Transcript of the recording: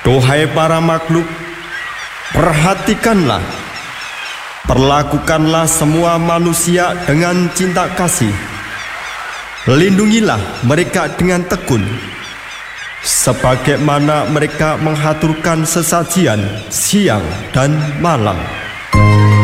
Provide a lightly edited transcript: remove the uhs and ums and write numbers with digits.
Duhai para makhluk, perhatikanlah, perlakukanlah semua manusia dengan cinta kasih. Lindungilah mereka dengan tekun, sebagaimana mereka menghaturkan sesajian siang dan malam.